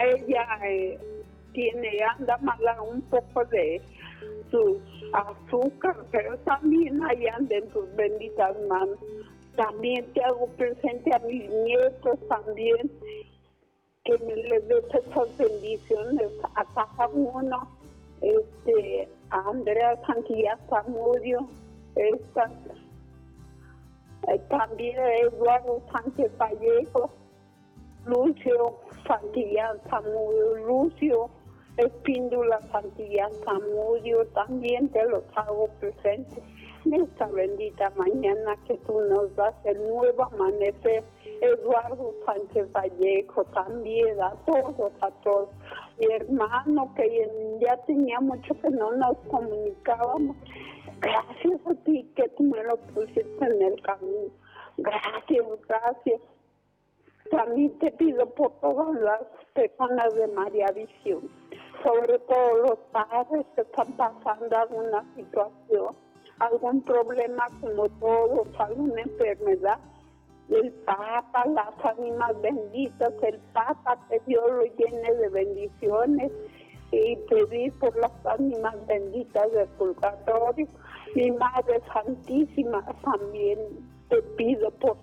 ella anda mala un poco de su azúcar, pero también ahí anda en tus benditas manos. También te hago presente a mis nietos también, que me les des esas bendiciones a cada uno. A Andrea Santillán Zamudio, también a Eduardo Sánchez Vallejo, Lucio Santillán Zamudio, Lucio Espíndola Santillán Zamudio, también te los hago presentes en esta bendita mañana que tú nos das el nuevo amanecer. Eduardo Sánchez Vallejo también, a todos. Mi hermano, que ya tenía mucho que no nos comunicábamos, gracias a ti que tú me lo pusiste en el camino. Gracias. También te pido por todas las personas de María Visión, sobre todo los padres que están pasando alguna situación, algún problema como todos, alguna enfermedad. El Papa, las ánimas benditas, el Papa, que Dios lo llene de bendiciones, y pedir por las ánimas benditas del purgatorio. Mi Madre Santísima, también te pido por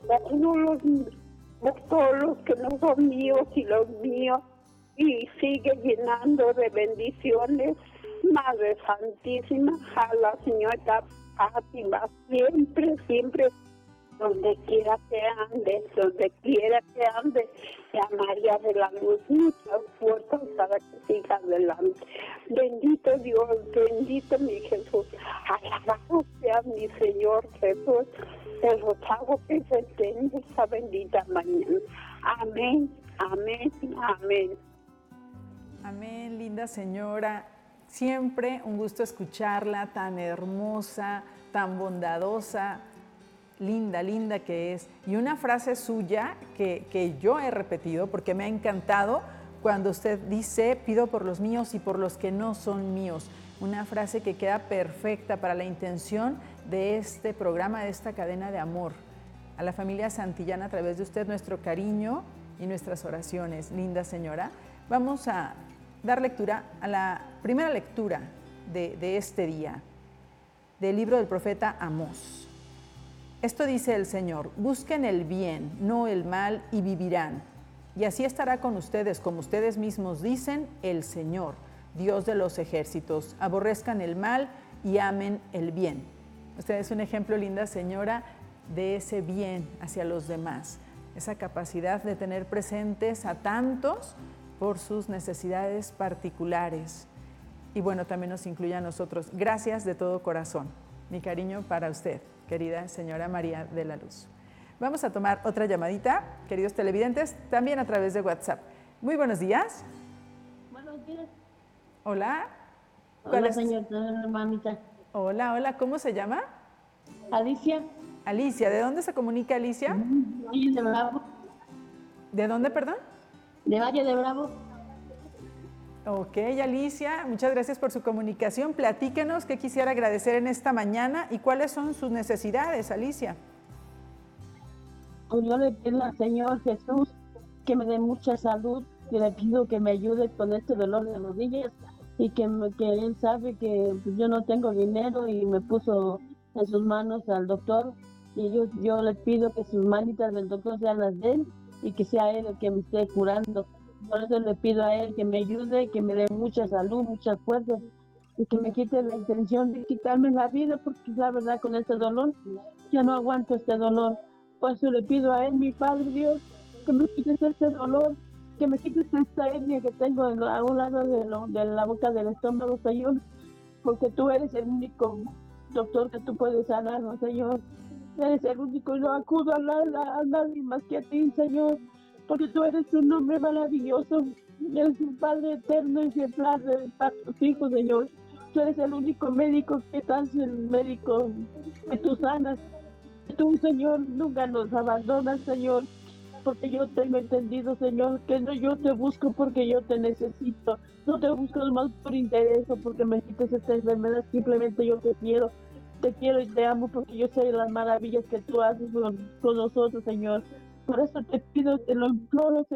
todos los que no son míos y los míos, y sigue llenando de bendiciones, Madre Santísima, a la señora Fátima, siempre, donde quiera que ande, y a María de la Luz, muchas fuerzas para que siga adelante. Bendito Dios, bendito mi Jesús, alabado sea mi Señor Jesús, te los hago presente en esta bendita mañana. Amén. Amén, linda señora. Siempre un gusto escucharla, tan hermosa, tan bondadosa, linda que es. Y una frase suya que yo he repetido porque me ha encantado cuando usted dice, pido por los míos y por los que no son míos. Una frase que queda perfecta para la intención de este programa, de esta cadena de amor. A la familia Santillán, a través de usted, nuestro cariño y nuestras oraciones. Linda señora, vamos a dar lectura a la primera lectura de este día, del libro del profeta Amós. Esto dice el Señor: busquen el bien, no el mal, y vivirán. Y así estará con ustedes, como ustedes mismos dicen, el Señor, Dios de los ejércitos. Aborrezcan el mal y amen el bien. Usted es un ejemplo, linda señora, de ese bien hacia los demás, esa capacidad de tener presentes a tantos por sus necesidades particulares. Y bueno, también nos incluye a nosotros. Gracias de todo corazón. Mi cariño para usted, querida señora María de la Luz. Vamos a tomar otra llamadita, queridos televidentes, también a través de WhatsApp. Muy buenos días. Buenos días. Hola. Hola, señora mamita. Hola, ¿cómo se llama? Alicia. Alicia, ¿de dónde se comunica Alicia? Valle de Bravo. ¿De dónde, perdón? De Valle de Bravo. Ok, Alicia, muchas gracias por su comunicación. Platíquenos qué quisiera agradecer en esta mañana y cuáles son sus necesidades, Alicia. Pues yo le pido al Señor Jesús que me dé mucha salud, que le pido que me ayude con este dolor de rodillas y que Él sabe que pues, yo no tengo dinero y me puso en sus manos al doctor, y yo le pido que sus manitas del doctor sean las de él y que sea él el que me esté curando. Por eso le pido a él que me ayude, que me dé mucha salud, mucha fuerza y que me quite la intención de quitarme la vida, porque la verdad con este dolor ya no aguanto este dolor. Por eso le pido a él, mi Padre Dios, que me quites este dolor, que me quites esta hernia que tengo a un lado de la boca del estómago, Señor, porque tú eres el único doctor que tú puedes sanarnos, Señor. Eres el único, yo acudo a nadie más que a ti, Señor, porque tú eres un hombre maravilloso, eres un Padre eterno y ejemplar para tus hijos, Señor. Tú eres el único médico que estás, el médico que tú sanas. Tú, Señor, nunca nos abandonas, Señor, porque yo tengo entendido, Señor, que no, yo te busco porque yo te necesito. No te busco más por interés o porque me quites esta enfermedad, simplemente yo te quiero y te amo porque yo sé las maravillas que tú haces con nosotros, Señor. Por eso te pido, te lo imploro, Señor.